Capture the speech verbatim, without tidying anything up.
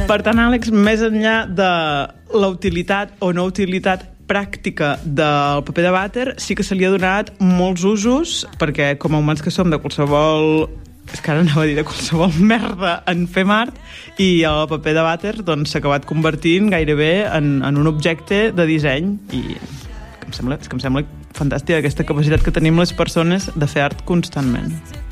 Per tant, Àlex, més enllà de la utilitat o no utilitat pràctica del paper de vàter, sí que se li ha donat molts usos, perquè com a humans que som de qualsevol... és que ara anava a dir de qualsevol merda en fem art, i el paper de vàter doncs, s'ha acabat convertint gairebé en, en un objecte de disseny, i que em sembla, és que em sembla fantàstica aquesta capacitat que tenim les persones de fer art constantment.